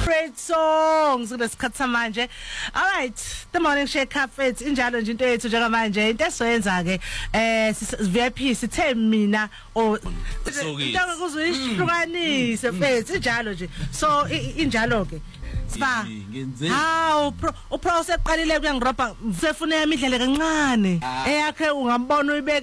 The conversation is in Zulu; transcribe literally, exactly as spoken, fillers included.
Great songs kulesikhathi samanje. All right, the morning shake cafe injalo nje into yethu njengamanje into esiyenza ke eh V I P sithe mina o into kuzuyihlukanise mfethu injalo nje. So injalo ke Siba hawu upro seqalile kuyangiroba sefuna yami idlele kancane eyakhe ungambona uyibeke